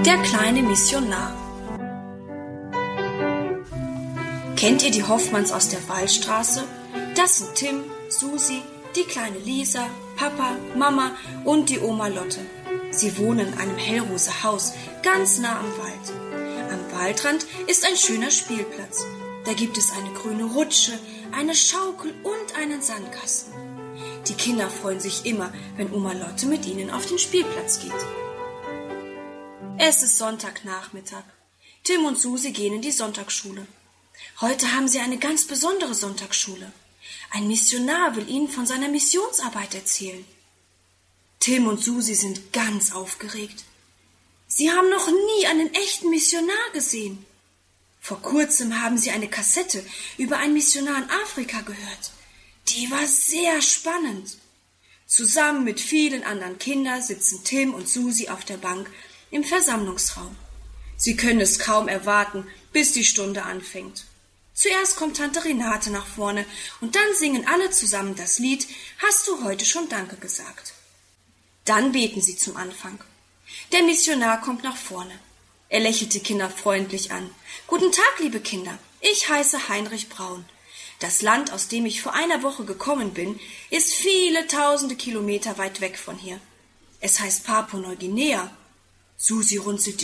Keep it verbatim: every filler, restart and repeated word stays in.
Der kleine Missionar. Kennt ihr die Hoffmanns aus der Waldstraße? Das sind Tim, Susi, die kleine Lisa, Papa, Mama und die Oma Lotte. Sie wohnen in einem hellrosa Haus, ganz nah am Wald. Am Waldrand ist ein schöner Spielplatz. Da gibt es eine grüne Rutsche, eine Schaukel und einen Sandkasten. Die Kinder freuen sich immer, wenn Oma Lotte mit ihnen auf den Spielplatz geht. Es ist Sonntagnachmittag. Tim und Susi gehen in die Sonntagsschule. Heute haben sie eine ganz besondere Sonntagsschule. Ein Missionar will ihnen von seiner Missionsarbeit erzählen. Tim und Susi sind ganz aufgeregt. Sie haben noch nie einen echten Missionar gesehen. Vor kurzem haben sie eine Kassette über einen Missionar in Afrika gehört. Die war sehr spannend. Zusammen mit vielen anderen Kindern sitzen Tim und Susi auf der Bank im Versammlungsraum. Sie können es kaum erwarten, bis die Stunde anfängt. Zuerst kommt Tante Renate nach vorne und dann singen alle zusammen das Lied »Hast du heute schon Danke gesagt?« Dann beten sie zum Anfang. Der Missionar kommt nach vorne. Er lächelt die Kinder freundlich an. »Guten Tag, liebe Kinder, ich heiße Heinrich Braun. Das Land, aus dem ich vor einer Woche gekommen bin, ist viele tausende Kilometer weit weg von hier. Es heißt Papua-Neuguinea.« Susi runzelt die